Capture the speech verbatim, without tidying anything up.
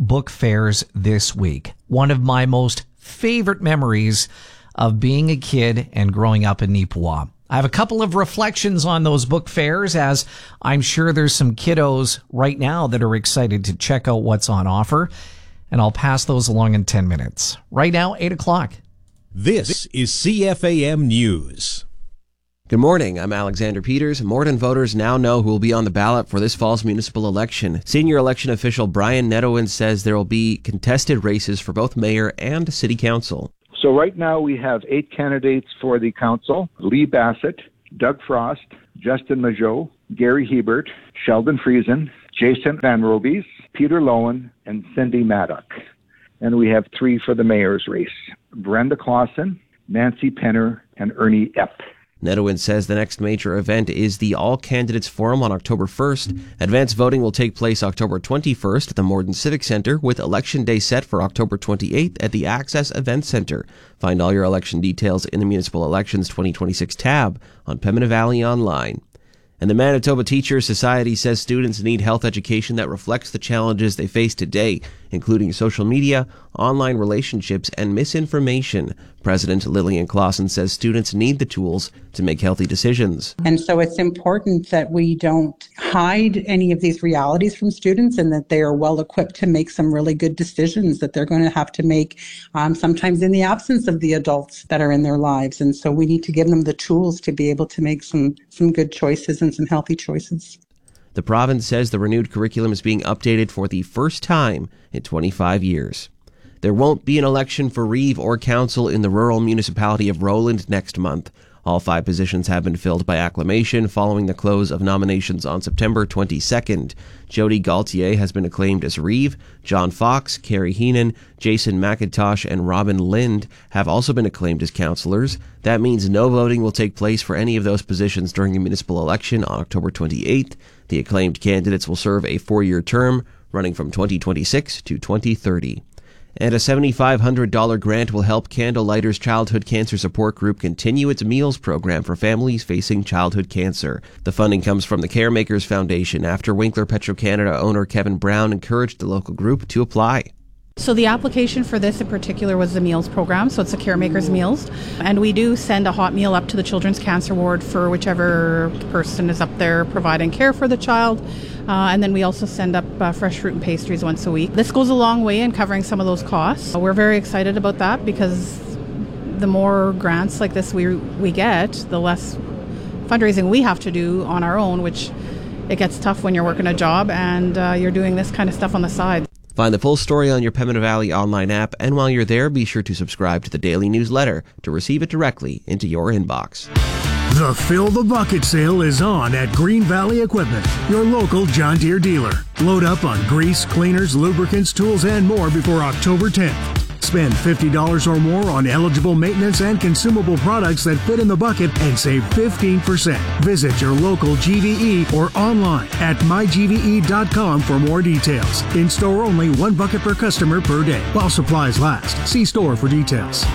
book fairs this week. One of my most favorite memories of being a kid and growing up in Neepawa. I have a couple of reflections on those book fairs, as I'm sure there's some kiddos right now that are excited to check out what's on offer, and I'll pass those along in ten minutes. Right now, eight o'clock. This is C F A M News. Good morning, I'm Alexander Peters. Morden voters now know who will be on the ballot for this fall's municipal election. Senior election official Brian Netowin says there will be contested races for both mayor and city council. So right now we have eight candidates for the council: Lee Bassett, Doug Frost, Justin Majot, Gary Hebert, Sheldon Friesen, Jason Van Robies, Peter Lowen, and Cindy Maddock. And we have three for the mayor's race: Brenda Clausen, Nancy Penner, and Ernie Epp. Netowin says the next major event is the All Candidates Forum on October first. Advanced voting will take place October twenty-first at the Morden Civic Center, with Election Day set for October twenty-eighth at the Access Event Center. Find all your election details in the Municipal Elections twenty twenty-six tab on Pembina Valley Online. And the Manitoba Teachers Society says students need health education that reflects the challenges they face today, including social media, online relationships, and misinformation. President Lillian Clausen says students need the tools to make healthy decisions. And so it's important that we don't hide any of these realities from students, and that they are well equipped to make some really good decisions that they're going to have to make, um, sometimes in the absence of the adults that are in their lives. And so we need to give them the tools to be able to make some, some good choices and some healthy choices. The province says the renewed curriculum is being updated for the first time in twenty-five years. There won't be an election for Reeve or council in the rural municipality of Roland next month. All five positions have been filled by acclamation following the close of nominations on September twenty-second. Jody Gaultier has been acclaimed as Reeve. John Fox, Carrie Heenan, Jason McIntosh, and Robin Lind have also been acclaimed as councillors. That means no voting will take place for any of those positions during the municipal election on October twenty-eighth. The acclaimed candidates will serve a four-year term running from twenty twenty-six to twenty thirty. And a seven thousand five hundred dollars grant will help Candlelighters Childhood Cancer Support Group continue its meals program for families facing childhood cancer. The funding comes from the Caremakers Foundation after Winkler Petro-Canada owner Kevin Brown encouraged the local group to apply. So the application for this in particular was the meals program, so it's a Caremakers Meals. And we do send a hot meal up to the Children's Cancer Ward for whichever person is up there providing care for the child. Uh, and then we also send up uh, fresh fruit and pastries once a week. This goes a long way in covering some of those costs. We're very excited about that because the more grants like this we we get, the less fundraising we have to do on our own, which it gets tough when you're working a job and uh, you're doing this kind of stuff on the side. Find the full story on your Pembina Valley online app, and while you're there, be sure to subscribe to the daily newsletter to receive it directly into your inbox. The Fill the Bucket sale is on at Green Valley Equipment, your local John Deere dealer. Load up on grease, cleaners, lubricants, tools, and more before October tenth. Spend fifty dollars or more on eligible maintenance and consumable products that fit in the bucket and save fifteen percent. Visit your local G V E or online at my G V E dot com for more details. In store only, one bucket per customer per day while supplies last. See store for details.